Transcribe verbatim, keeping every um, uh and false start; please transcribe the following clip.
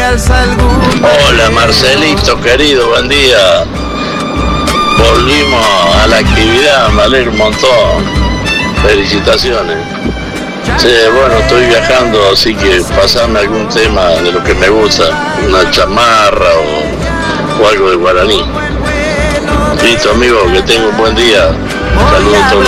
Hola Marcelito, querido, buen día. Volvimos a la actividad, me alegro un montón. Felicitaciones. Sí, bueno, estoy viajando, así que pasame algún tema de lo que me gusta, una chamarra o, o algo de guaraní. Listo, amigo, que tenga un buen día. Saludos a todos.